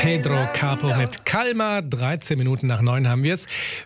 Pedro Capo mit Calma. 13 Minuten nach 9 haben wir es.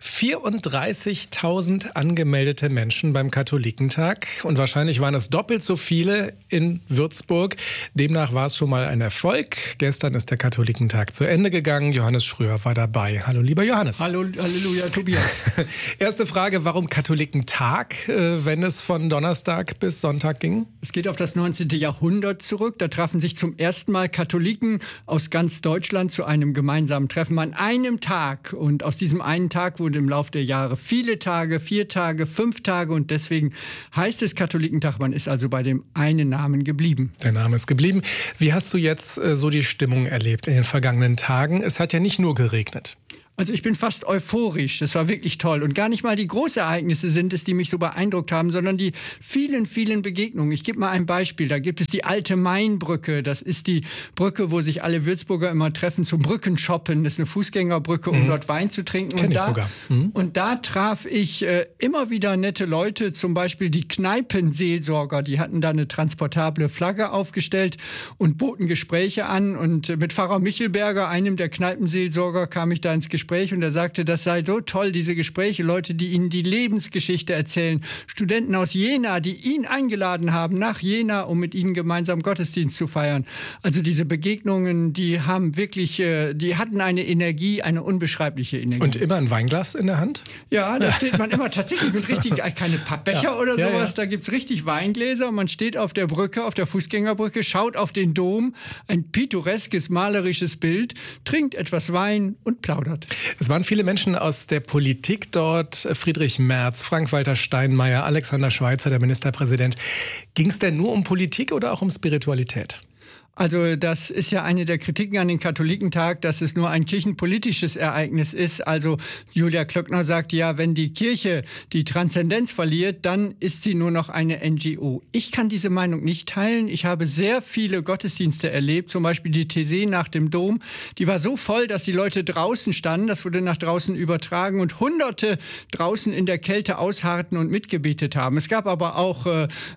34.000 angemeldete Menschen beim Katholikentag. Und wahrscheinlich waren es doppelt so viele in Würzburg. Demnach war es schon mal ein Erfolg. Gestern ist der Katholikentag zu Ende gegangen. Johannes Schröer war dabei. Hallo, lieber Johannes. Hallo, Halleluja, Tobias. Erste Frage, warum Katholikentag, wenn es von Donnerstag bis Sonntag ging? Es geht auf das 19. Jahrhundert zurück. Da trafen sich zum ersten Mal Katholiken aus ganz Deutschland zu einem gemeinsamen Treffen an einem Tag. Und aus diesem einen Tag wurden im Laufe der Jahre viele Tage, 4 Tage, 5 Tage. Und deswegen heißt es Katholikentag. Man ist also bei dem einen Namen geblieben. Der Name ist geblieben. Wie hast du jetzt so die Stimmung erlebt in den vergangenen Tagen? Es hat ja nicht nur geregnet. Also ich bin fast euphorisch. Das war wirklich toll. Und gar nicht mal die Großereignisse sind es, die mich so beeindruckt haben, sondern die vielen, vielen Begegnungen. Ich gebe mal ein Beispiel. Da gibt es die Alte Mainbrücke. Das ist die Brücke, wo sich alle Würzburger immer treffen zum Brückenshoppen. Das ist eine Fußgängerbrücke, um dort Wein zu trinken. Kenn ich sogar. Und da traf ich immer wieder nette Leute, zum Beispiel die Kneipenseelsorger. Die hatten da eine transportable Flagge aufgestellt und boten Gespräche an. Und mit Pfarrer Michelberger, einem der Kneipenseelsorger, kam ich da ins Gespräch und er sagte, das sei so toll, diese Gespräche, Leute, die ihnen die Lebensgeschichte erzählen, Studenten aus Jena, die ihn eingeladen haben nach Jena, um mit ihnen gemeinsam Gottesdienst zu feiern. Also diese Begegnungen, die haben wirklich, die hatten eine Energie, eine unbeschreibliche Energie. Und immer ein Weinglas in der Hand? Ja, da steht man immer tatsächlich mit richtig, keine Pappbecher oder sowas, da gibt's richtig Weingläser und man steht auf der Brücke, auf der Fußgängerbrücke, schaut auf den Dom, ein pittoreskes, malerisches Bild, trinkt etwas Wein und plaudert. Es waren viele Menschen aus der Politik dort. Friedrich Merz, Frank-Walter Steinmeier, Alexander Schweitzer, der Ministerpräsident. Ging es denn nur um Politik oder auch um Spiritualität? Also das ist ja eine der Kritiken an den Katholikentag, dass es nur ein kirchenpolitisches Ereignis ist. Also Julia Klöckner sagt ja, wenn die Kirche die Transzendenz verliert, dann ist sie nur noch eine NGO. Ich kann diese Meinung nicht teilen. Ich habe sehr viele Gottesdienste erlebt, zum Beispiel die Thésée nach dem Dom. Die war so voll, dass die Leute draußen standen. Das wurde nach draußen übertragen und Hunderte draußen in der Kälte ausharrten und mitgebetet haben. Es gab aber auch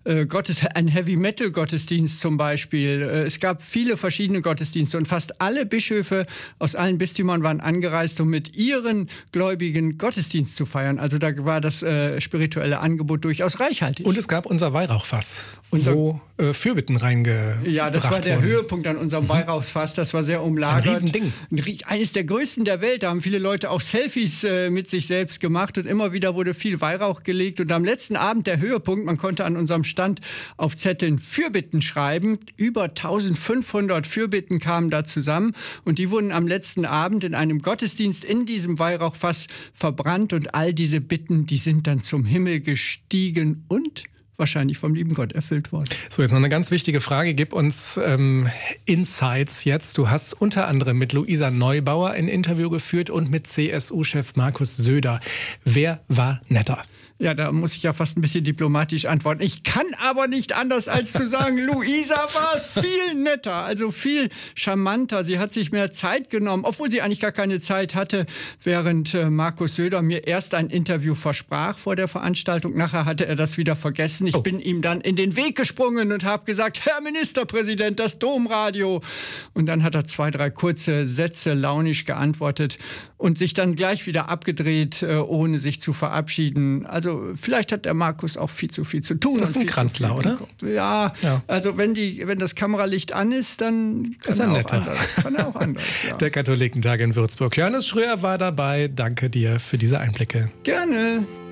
ein Heavy-Metal-Gottesdienst zum Beispiel. Es gab viele verschiedene Gottesdienste und fast alle Bischöfe aus allen Bistümern waren angereist, um mit ihren Gläubigen Gottesdienst zu feiern. Also da war das spirituelle Angebot durchaus reichhaltig. Und es gab unser Weihrauchfass, wo Fürbitten reingebracht wurden. Ja, das war der Höhepunkt an unserem Weihrauchsfass. Das war sehr umlagert. Das ist ein Riesending. Eines der größten der Welt. Da haben viele Leute auch Selfies mit sich selbst gemacht und immer wieder wurde viel Weihrauch gelegt. Und am letzten Abend der Höhepunkt, man konnte an unserem Stand auf Zetteln Fürbitten schreiben. Über 1500 Fürbitten kamen da zusammen und die wurden am letzten Abend in einem Gottesdienst in diesem Weihrauchfass verbrannt und all diese Bitten, die sind dann zum Himmel gestiegen und wahrscheinlich vom lieben Gott erfüllt worden. So, jetzt noch eine ganz wichtige Frage. Gib uns Insights jetzt. Du hast unter anderem mit Luisa Neubauer ein Interview geführt und mit CSU-Chef Markus Söder. Wer war netter? Ja, da muss ich ja fast ein bisschen diplomatisch antworten. Ich kann aber nicht anders als zu sagen, Luisa war viel netter, also viel charmanter. Sie hat sich mehr Zeit genommen, obwohl sie eigentlich gar keine Zeit hatte, während Markus Söder mir erst ein Interview versprach vor der Veranstaltung. Nachher hatte er das wieder vergessen. Ich bin ihm dann in den Weg gesprungen und habe gesagt, Herr Ministerpräsident, das Domradio. Und dann hat er 2, 3 kurze Sätze launisch geantwortet und sich dann gleich wieder abgedreht, ohne sich zu verabschieden. Also vielleicht hat der Markus auch viel zu viel zu tun. Das ist ein Krantler, oder? Ja, also wenn das Kameralicht an ist, dann kann er auch anders. Kann er auch anders, ja. Der Katholikentag in Würzburg. Johannes Schröer war dabei. Danke dir für diese Einblicke. Gerne.